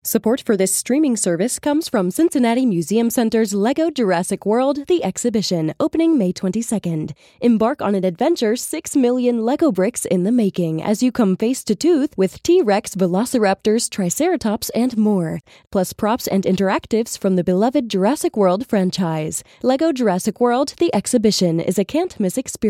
Support for this streaming service comes from Cincinnati Museum Center's Lego Jurassic World: The Exhibition, opening May 22nd. Embark on an adventure 6 million Lego bricks in the making as you come face to tooth with T-Rex, Velociraptors, Triceratops, and more. Plus props and interactives from the beloved Jurassic World franchise. Lego Jurassic World: The Exhibition is a can't-miss experience.